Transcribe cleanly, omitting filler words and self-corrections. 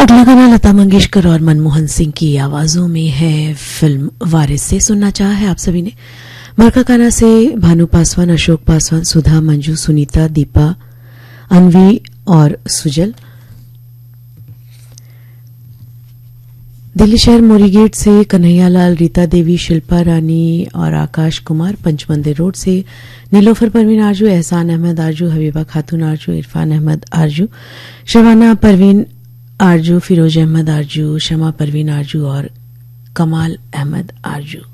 अगला गाना लता मंगेशकर और मनमोहन सिंह की आवाजों में है, फिल्म वारिस से। सुनना चाहा है आप सभी ने। मरकाकाना से भानु पासवान, अशोक पासवान, सुधा, मंजू, सुनीता, दीपा, अनवी और सुजल। दिल्ली शहर मोरीगेट से कन्हैयालाल, रीता देवी, शिल्पा रानी और आकाश कुमार। पंचमंदिर रोड से नीलोफर परवीन आरजू, एहसान अहमद आरजू, हबीबा खातून आरजू, इरफान अहमद आरजू, शबाना परवीन आरजू, फिरोज अहमद आरजू, शमा परवीन आरजू और कमाल अहमद आरजू।